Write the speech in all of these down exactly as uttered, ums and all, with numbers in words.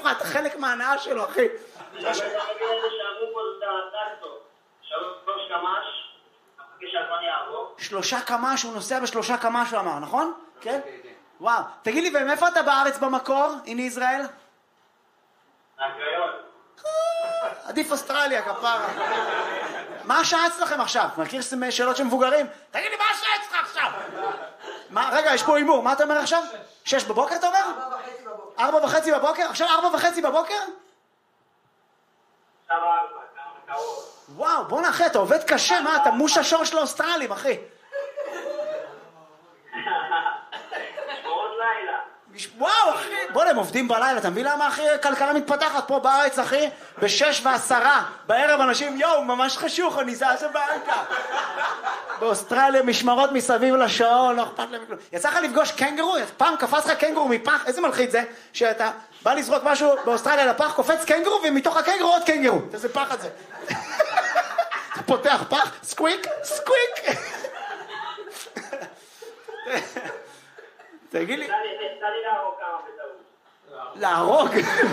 לך, אתה חלק מההנאה שלו, אחי. אני רוצה להגיד איזה שאמרו פה את הטקטור. שלוש קמ"ש, כשהזמן יעבור. שלושה קמ"ש, הוא נוסע בשלושה קמ"ש, הוא אמר, נכון? כן? וואו. תגיד לי, ומאיפה אתה בארץ במקור, in ישראל? מהקריון. עדיף אוסטרליה, כפרה. מה השעה אצלכם עכשיו? מכיר שאלות של מבוגרים? תגיד לי, מה השעה אצלך עכשיו? מה, רגע, יש פה אימור, מה אתה אומר עכשיו? שש בבוקר אתה אומר? ארבע וחצי בבוקר. ארבע וחצי בבוקר? עכשיו ארבע וחצי בבוקר? עכשיו ארבע, כמה קרוב. וואו, בוא נאחי, אתה עובד קשה, מה? אתה מוש השור של האוסטרלים, אחי. שמורות לילה. וואו, אחי, בוא הם עובדים בלילה, אתה מבין למה, אחי? כלכלה מתפתחת פה בארץ, אחי, בשש ועשרה, בערב אנשים, יואו, ממש חשוך, אני זז הביתה. באוסטרליה משמרות מסביב לשעון, לא אכפת להם כלום. יצא לך לפגוש קנגרו? פעם קפץ לך קנגרו מפח, איזה מלחיץ זה? שאתה בא לזרוק משהו באוסטרליה לפח, קופץ קנגרו, ומתוך הקנגרו עוד קנגרו. איזה פח את זה? אתה פותח פח, סקוויק, סקוויק. תגיד לי... תן לי להרוג כמה בטעות. להרוג?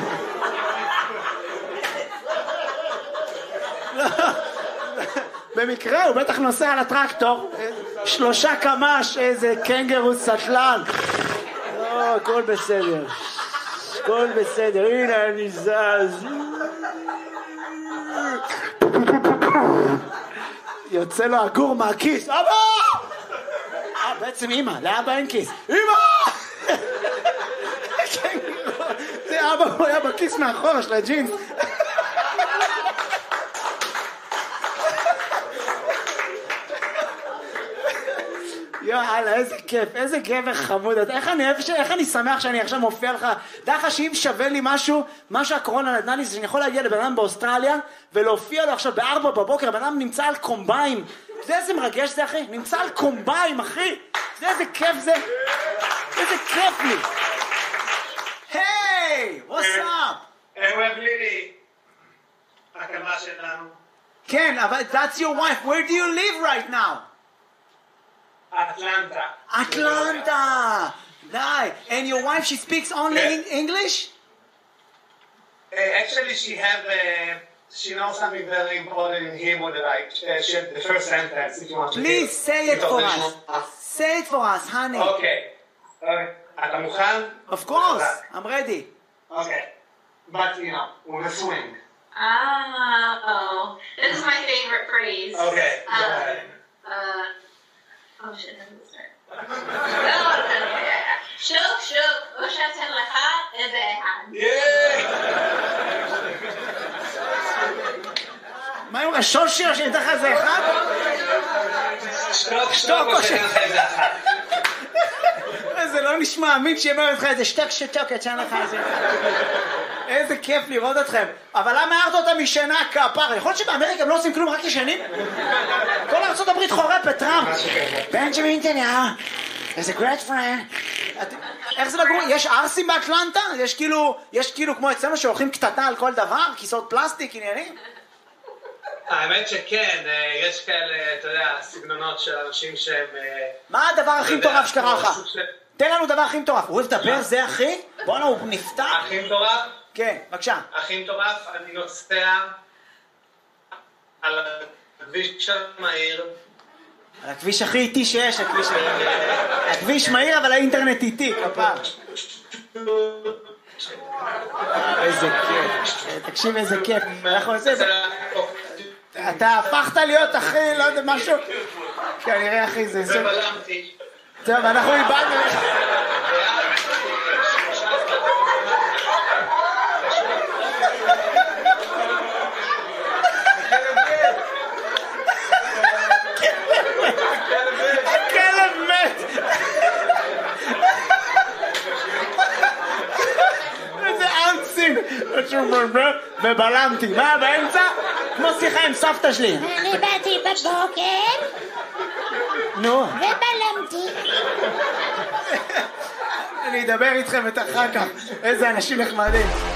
במקרה הוא בטח נוסע על הטרקטור, שלושה קמ"ש, איזה קנגרו סטלן. לא, הכל בסדר, הכל בסדר, הנה אני זז. יוצא לו הגור מהכיס, אבא! אה, בעצם אמא, לאבא אין כיס. אמא! זה אבא, הוא היה בכיס מאחורה של הג'ינס. יאללה, איזה כיף, איזה גבר חמוד. איך אני, איך אני שמח שאני עכשיו מופיע לך. דע לך שאם שווה לי משהו, מה שהקורונה נתנה לי, זה שאני יכול להגיע לבן אדם באוסטרליה ולהופיע לו עכשיו בארבע בבוקר, הבן אדם נמצא על קומביים. זה איזה מרגש זה, אחי? נמצא על קומביים, אחי. זה איזה כיף זה. איזה כיף לי. היי, what's up? הם אוהב לילי. הקמה שלנו. כן, אבל that's your wife. Where do you live right now? Atlanta. Atlanta. Nice. And your wife, she speaks only Yeah. in English? Uh, actually, she have uh, she knows something very important in Hebrew that I uh, she had the first sentence. If you want to Please hear. say it for us. us. Say it for us, honey. Okay. Okay. אתה מוכן? Of course. I'm ready. Okay. But you know, with a swing. Oh, this is my favorite phrase. Okay. Go Um, ahead. uh, oh shit, how does it start? No, שוק שוק, או שאתן לך איזה אחד. מה עם השושי שאני אתן לך איזה אחד? שטוק שטוק או שאתן לך איזה אחד. זה לא נשמע אמין שיאמר לך איזה שטק שטוק אתן לך איזה אחד. איזה כיף לראות אתכם. אבל למה הערת אותה משנה כפר? יכול להיות שבאמריקה הם לא עושים כלום, רק ישנים? כל ארצות הברית חורפת, טראמפ. בנג'מין נתניהו. איזה גרייט פרנד. איך זה לגור? יש ארסים באטלנטה? יש כאילו, יש כאילו כמו אצלנו שהולכים קטטה על כל דבר? כיסאות פלסטיק, עניינים? האמת שכן, יש כאלה, אתה יודע, סגנונות של אנשים שהם... מה הדבר הכי מטורף שקרה לך? תן לנו דבר הכי מטורף. הוא אוהב לדבר, זה אחי? בוא'נה, הוא נפתח. הכי מטורף? כן, בבקשה. הכי מטורף, אני נוסע על הכביש המהיר. על הכביש הכי איטי שיש, הכביש... הכביש מהיר, אבל האינטרנט איטי, כפר. איזה כיף. תקשיב איזה כיף. אנחנו עושים... אתה הפכת להיות אחי, לא יודע, משהו... כנראה אחי, זה... ובלמתי. טוב, אנחנו איבדנו... הכלב מת! איזה אנסים! ובלמתי, מה באמצע? כמו שיחה עם סבתא שלי. אני באתי בבוקר נו. ובלמתי. אני אדבר איתכם את אחר כך. איזה אנשים נחמדים.